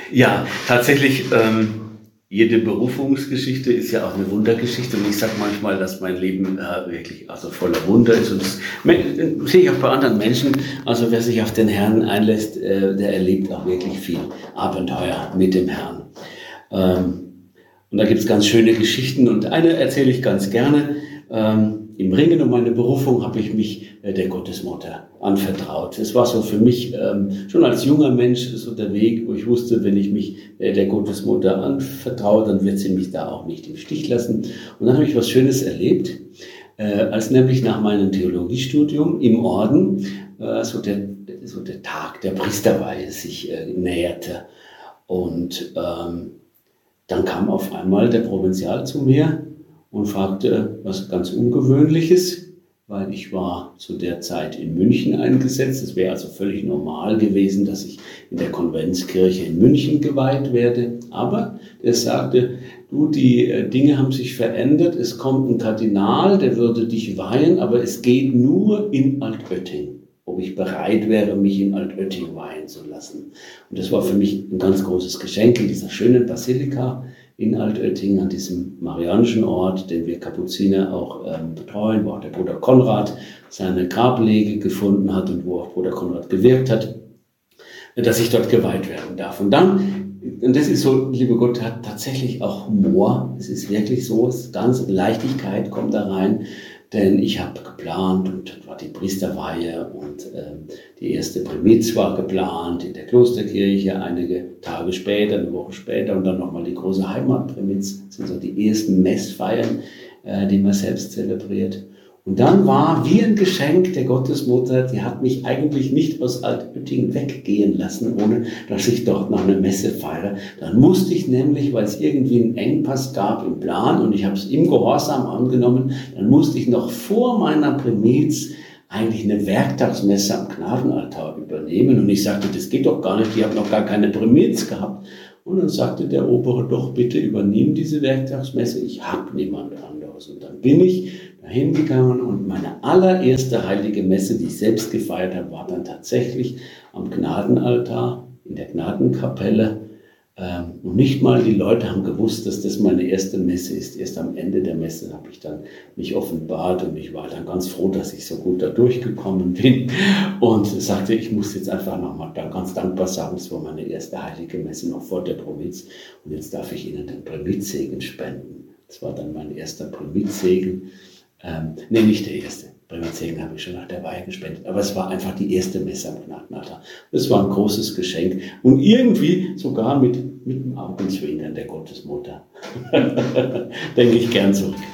Ja, tatsächlich, jede Berufungsgeschichte ist ja auch eine Wundergeschichte. Und ich sage manchmal, dass mein Leben wirklich also voller Wunder ist. Und das sehe ich auch bei anderen Menschen. Also wer sich auf den Herrn einlässt, der erlebt auch wirklich viel Abenteuer mit dem Herrn. Und da gibt es ganz schöne Geschichten. Und eine erzähle ich ganz gerne. Im Ringen um meine Berufung habe ich mich der Gottesmutter anvertraut. Es war so für mich schon als junger Mensch so der Weg, wo ich wusste, wenn ich mich der Gottesmutter anvertraue, dann wird sie mich da auch nicht im Stich lassen. Und dann habe ich was Schönes erlebt, als nämlich nach meinem Theologiestudium im Orden so der Tag der Priesterweihe sich näherte. Und dann kam auf einmal der Provinzial zu mir und fragte was ganz Ungewöhnliches, weil ich war zu der Zeit in München eingesetzt. Es wäre also völlig normal gewesen, dass ich in der Konventskirche in München geweiht werde. Aber er sagte, du, die Dinge haben sich verändert. Es kommt ein Kardinal, der würde dich weihen, aber es geht nur in Altötting. Ob ich bereit wäre, mich in Altötting weihen zu lassen. Und das war für mich ein ganz großes Geschenk in dieser schönen Basilika in Altötting, an diesem marianischen Ort, den wir Kapuziner auch betreuen, wo auch der Bruder Konrad seine Grablege gefunden hat und wo auch Bruder Konrad gewirkt hat, dass ich dort geweiht werden darf. Und dann, und das ist so, liebe Gott, hat tatsächlich auch Humor. Es ist wirklich so, ganz Leichtigkeit kommt da rein. Denn ich habe geplant und dann war die Priesterweihe und die erste Primiz war geplant in der Klosterkirche, einige Tage später, eine Woche später und dann nochmal die große Heimatprimiz. Das sind so die ersten Messfeiern, die man selbst zelebriert. Und dann war wie ein Geschenk der Gottesmutter, die hat mich eigentlich nicht aus Altötting weggehen lassen, ohne dass ich dort noch eine Messe feiere. Dann musste ich nämlich, weil es irgendwie einen Engpass gab im Plan und ich habe es im Gehorsam angenommen, dann musste ich noch vor meiner Primiz eigentlich eine Werktagsmesse am Gnadenaltar übernehmen. Und ich sagte, das geht doch gar nicht, ich habe noch gar keine Primiz gehabt. Und dann sagte der Obere, doch bitte übernimm diese Werktagsmesse, ich habe niemand anderes. Und dann bin ich dahin gegangen und meine allererste heilige Messe, die ich selbst gefeiert habe, war dann tatsächlich am Gnadenaltar in der Gnadenkapelle. Und nicht mal die Leute haben gewusst, dass das meine erste Messe ist. Erst am Ende der Messe habe ich dann mich offenbart und ich war dann ganz froh, dass ich so gut da durchgekommen bin und sagte, ich muss jetzt einfach nochmal ganz dankbar sagen, es war meine erste heilige Messe noch vor der Provinz und jetzt darf ich Ihnen den Primizsegen spenden. Das war dann mein erster Primizsegen. Nicht der erste. Primizsegen habe ich schon nach der Weihe gespendet. Aber es war einfach die erste Messe am Gnadenaltar. Das war ein großes Geschenk. Und irgendwie sogar mit dem Augenzwinkern der Gottesmutter. Denke ich gern zurück.